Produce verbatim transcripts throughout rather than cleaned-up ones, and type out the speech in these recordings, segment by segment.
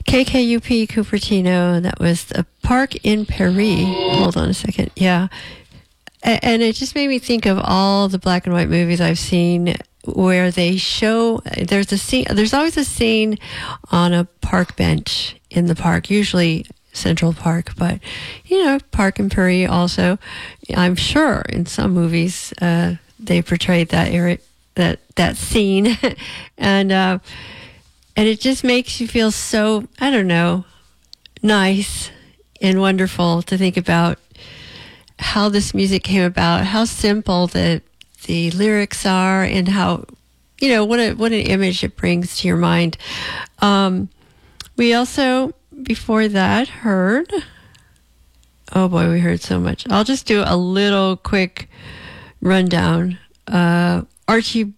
K K U P Cupertino, and that was the Park in Paris. Hold on a second. Yeah. A- and it just made me think of all the black and white movies I've seen where they show, there's a scene, there's always a scene on a park bench in the park, usually Central Park, but, you know, Park in Paris also. I'm sure in some movies uh, they portrayed that area, that, that scene. and, uh, And it just makes you feel so, I don't know, nice and wonderful to think about how this music came about, how simple the the lyrics are, and how, you know, what a, what an image it brings to your mind. Um, we also, before that, heard, oh boy, we heard so much. I'll just do a little quick rundown. Uh, Archie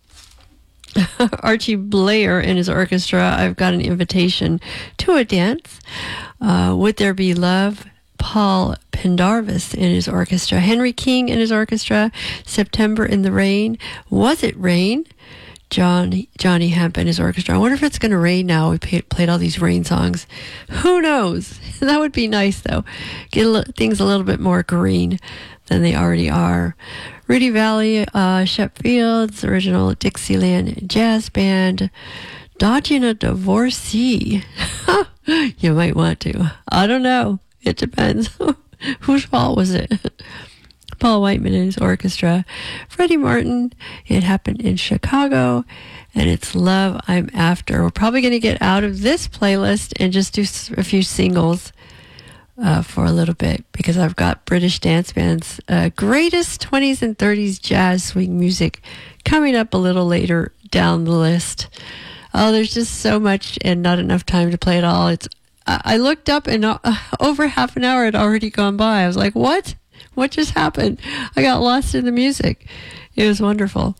Archie Blair and his orchestra, I've Got an Invitation to a Dance. Uh, Would There Be Love? Paul Pendarvis and his orchestra. Henry King and his orchestra. September in the Rain. Was It Rain? John, Johnny Hemp and his orchestra. I wonder if it's going to rain now. We pay, played all these rain songs. Who knows? That would be nice, though. Get a li- things a little bit more green than they already are. Rudy Valley, uh, Shep Fields, original Dixieland Jazz Band. Dodging a Divorcee. You might want to. I don't know. It depends. Whose fault was it? Paul Whiteman and his orchestra. Freddie Martin, It Happened in Chicago. And it's Love I'm After. We're probably going to get out of this playlist and just do a few singles uh, for a little bit, because I've got British dance bands, uh, greatest twenties and thirties jazz swing music coming up a little later down the list. Oh, there's just so much and not enough time to play it all. It's I looked up and uh, over half an hour had already gone by. I was like, what? What just happened? I got lost in the music. It was wonderful.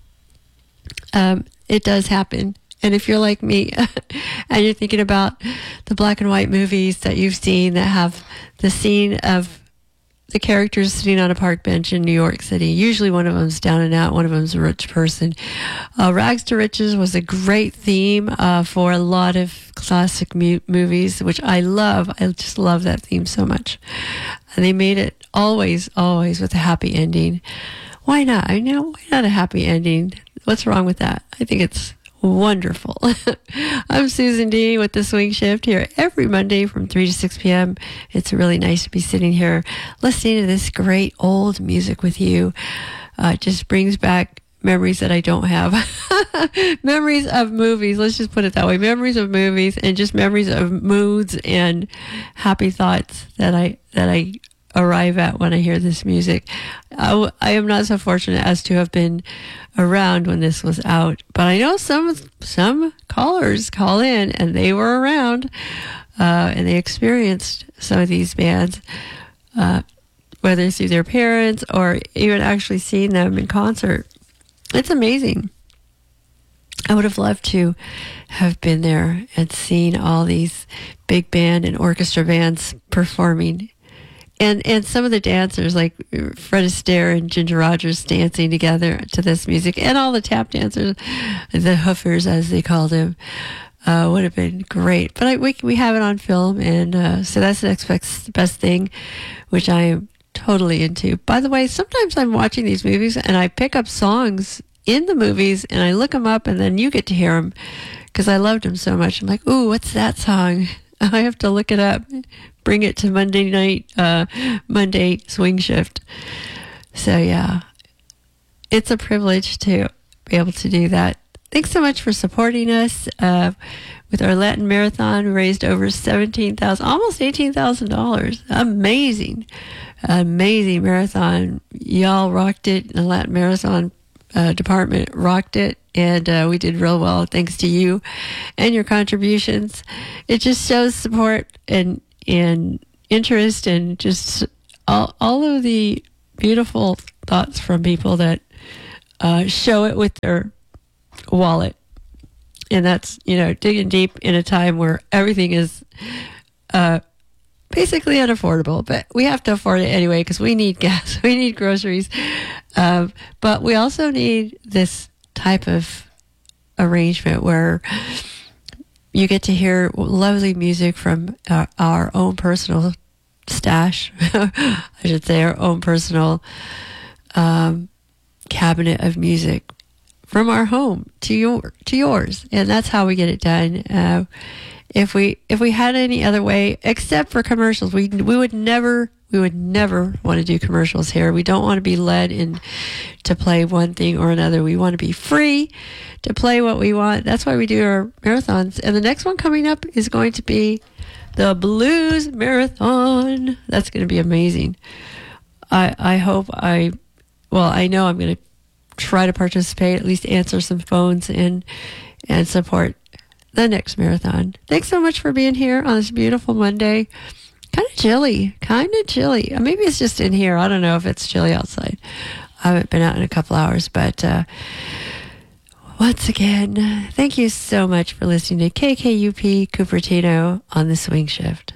Um, it does happen. And if you're like me and you're thinking about the black and white movies that you've seen that have the scene of the characters sitting on a park bench in New York City, usually one of them's down and out, one of them's a rich person. Uh, Rags to Riches was a great theme uh, for a lot of classic mu- movies, which I love. I just love that theme so much. And they made it always, always with a happy ending. Why not? I know, why not a happy ending? What's wrong with that? I think it's wonderful. I'm Susan D with the Swing Shift here every Monday from three to six p.m. It's really nice to be sitting here listening to this great old music with you. Uh, it just brings back memories that I don't have. Memories of movies, let's just put it that way. Memories of movies and just memories of moods and happy thoughts that I that I arrive at when I hear this music. I, w- I am not so fortunate as to have been around when this was out, but I know some some callers call in and they were around uh, and they experienced some of these bands, uh, whether through their parents or even actually seeing them in concert. It's amazing. I would have loved to have been there and seen all these big band and orchestra bands performing. And and some of the dancers, like Fred Astaire and Ginger Rogers, dancing together to this music, and all the tap dancers, the hoofers as they called them, uh, would have been great. But I, we we have it on film, and uh, so that's the next best, best thing, which I am totally into. By the way, sometimes I'm watching these movies and I pick up songs in the movies and I look them up, and then you get to hear them because I loved them so much. I'm like, ooh, what's that song? I have to look it up. Bring it to Monday night, uh, Monday Swing Shift. So yeah, it's a privilege to be able to do that. Thanks so much for supporting us uh, with our Latin Marathon. We raised over seventeen thousand dollars, almost eighteen thousand dollars. Amazing, amazing marathon. Y'all rocked it. The Latin Marathon uh, department rocked it. And uh, we did real well thanks to you and your contributions. It just shows support and and interest and just all, all of the beautiful thoughts from people that uh, show it with their wallet. And that's, you know, digging deep in a time where everything is uh, basically unaffordable. But we have to afford it anyway because we need gas, we need groceries. Uh, but we also need this type of arrangement where you get to hear lovely music from our, our own personal stash, I should say, our own personal um, cabinet of music from our home to your to yours, and that's how we get it done. Uh, if we if we had any other way, except for commercials, we we would never we would never want to do commercials here. We don't want to be led in to play one thing or another. We want to be free to play what we want. That's why we do our marathons. And the next one coming up is going to be the Blues Marathon. That's going to be amazing. I I hope I, well, I know I'm going to try to participate, at least answer some phones and and support the next marathon. Thanks so much for being here on this beautiful Monday. Kind of chilly, kind of chilly. Maybe it's just in here. I don't know if it's chilly outside. I haven't been out in a couple hours, but uh, once again, thank you so much for listening to K K U P Cupertino on the Swing Shift.